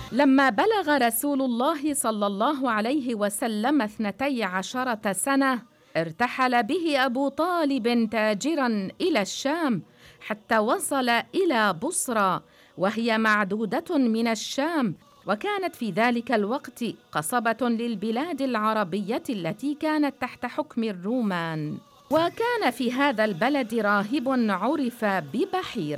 لما بلغ رسول الله صلى الله عليه وسلم 12 سنة ارتحل به أبو طالب تاجراً إلى الشام حتى وصل إلى بصرى، وهي معدودة من الشام، وكانت في ذلك الوقت قصبة للبلاد العربية التي كانت تحت حكم الرومان. وكان في هذا البلد راهب عرف ببحيرة.